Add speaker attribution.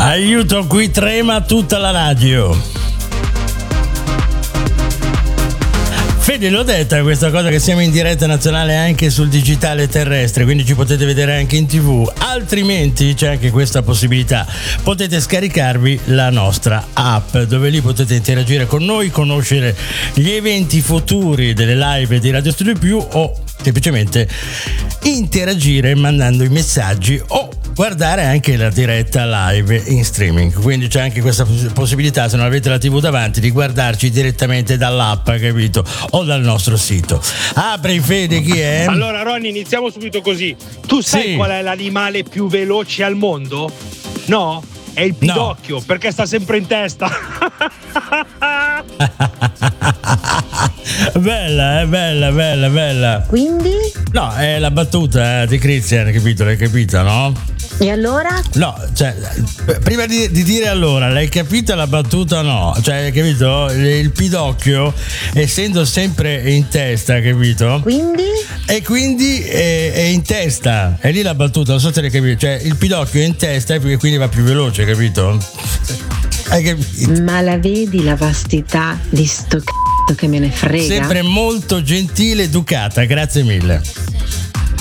Speaker 1: Aiuto, qui trema tutta la radio. Fede, l'ho detta questa cosa che siamo in diretta nazionale anche sul digitale terrestre, quindi ci potete vedere anche in TV, altrimenti c'è anche questa possibilità, potete scaricarvi la nostra app dove lì potete interagire con noi, conoscere gli eventi futuri delle live di Radio Studio Più o semplicemente interagire mandando i messaggi o guardare anche la diretta live in streaming. Quindi c'è anche questa possibilità, se non avete la TV davanti, di guardarci direttamente dall'app, capito? O dal nostro sito. Apri, Fede, chi è?
Speaker 2: Allora Ronny, iniziamo subito così. Tu sai qual è l'animale più veloce al mondo? No? È il pidocchio, perché sta sempre in testa.
Speaker 1: Bella, bella.
Speaker 3: Quindi?
Speaker 1: No, è la battuta di Christian, capito? L'hai capita, no?
Speaker 3: E allora?
Speaker 1: No, cioè, prima di dire allora, l'hai capita la battuta o no? Cioè, hai capito? Il pidocchio, essendo sempre in testa, capito?
Speaker 3: Quindi?
Speaker 1: E quindi è in testa. È lì la battuta, non so se l'hai capito. Cioè, il pidocchio è in testa e quindi va più veloce, capito? Hai capito?
Speaker 3: Ma la vedi la vastità di sto c***o che me ne frega?
Speaker 1: Sempre molto gentile, educata, grazie mille.